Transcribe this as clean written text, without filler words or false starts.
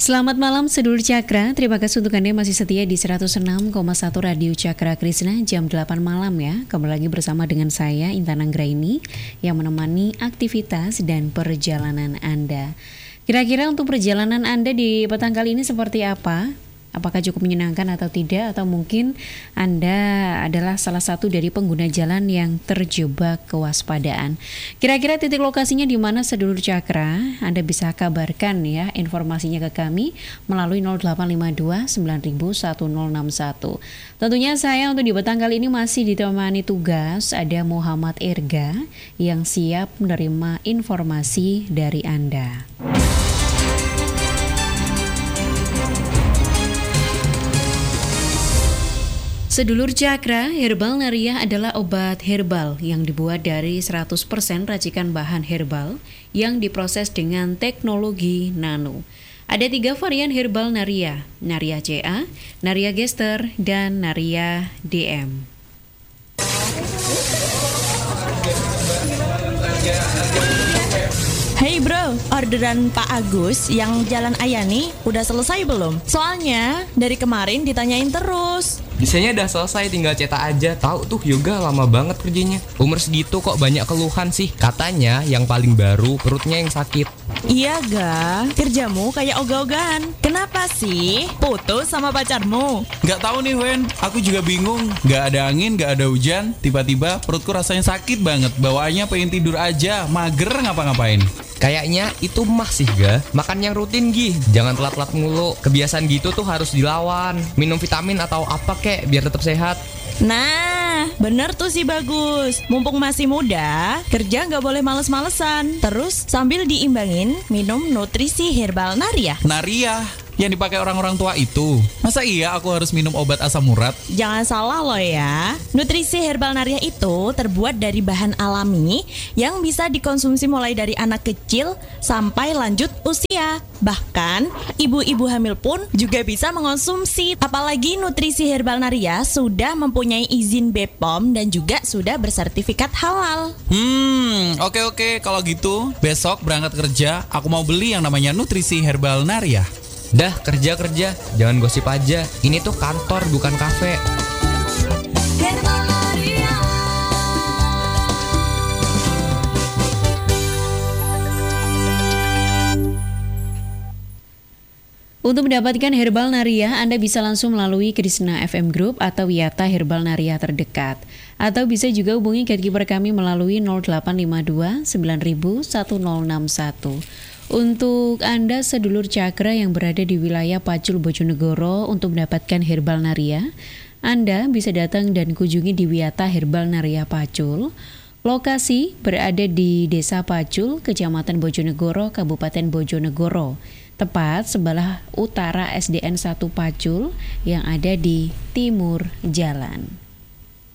Selamat malam sedulur Cakra, terima kasih untuk Anda masih setia di 106,1 Radio Cakra Krishna jam 8 malam ya. Kembali lagi bersama dengan saya Intan Anggraini yang menemani aktivitas dan perjalanan Anda. Kira-kira untuk perjalanan Anda di petang kali ini seperti apa? Apakah cukup menyenangkan atau tidak? Atau mungkin Anda adalah salah satu dari pengguna jalan yang terjebak kewaspadaan. Kira-kira titik lokasinya di mana sedulur Cakra? Anda bisa kabarkan ya informasinya ke kami melalui 0852 901061. Tentunya saya untuk di petang kali ini masih ditemani tugas ada Muhammad Irga yang siap menerima informasi dari Anda. Sedulur Cakra, Herbal Naria adalah obat herbal yang dibuat dari 100% racikan bahan herbal yang diproses dengan teknologi nano. Ada 3 varian Herbal Naria, Naria CA, Naria Gester, dan Naria DM. Hey bro, orderan Pak Agus yang Jalan Ayani udah selesai belum? Soalnya dari kemarin ditanyain terus. Desainnya udah selesai, tinggal cetak aja. Tahu tuh yoga lama banget kerjanya. Umur segitu kok banyak keluhan sih. Katanya yang paling baru perutnya yang sakit. Iya ga, kerjamu kayak ogah-ogahan. Kenapa sih? Putus sama pacarmu? Gak tahu nih Wen, aku juga bingung. Gak ada angin, gak ada hujan. Tiba-tiba perutku rasanya sakit banget. Bawaannya pengen tidur aja, mager ngapa-ngapain. Kayaknya itu mah sih ga. Makan yang rutin Gi, jangan telat-telat mulu. Kebiasaan gitu tuh harus dilawan. Minum vitamin atau apa kek biar tetap sehat. Nah, bener tuh si Bagus. Mumpung masih muda, kerja nggak boleh males-malesan. Terus sambil diimbangin minum nutrisi herbal Naria. Naria, yang dipakai orang-orang tua itu. Masa iya aku harus minum obat asam urat? Jangan salah loh ya. Nutrisi herbal Naria itu terbuat dari bahan alami yang bisa dikonsumsi mulai dari anak kecil sampai lanjut usia. Bahkan ibu-ibu hamil pun juga bisa mengonsumsi. Apalagi nutrisi herbal Naria sudah mempunyai izin BPOM dan juga sudah bersertifikat halal. Oke. Kalau gitu besok berangkat kerja aku mau beli yang namanya nutrisi herbal Naria. Dah kerja, jangan gosip aja. Ini tuh kantor bukan kafe. Untuk mendapatkan Herbal Naria, Anda bisa langsung melalui Krishna FM Group atau Wiyata Herbal Naria terdekat. Atau bisa juga hubungi gatekeeper kami melalui 0852 901061. Untuk Anda sedulur Cakra yang berada di wilayah Pacul Bojonegoro untuk mendapatkan Herbal Naria, Anda bisa datang dan kunjungi di Wiyata Herbal Naria Pacul. Lokasi berada di Desa Pacul, Kecamatan Bojonegoro, Kabupaten Bojonegoro. Tepat sebelah utara SDN 1 Pacul yang ada di timur jalan.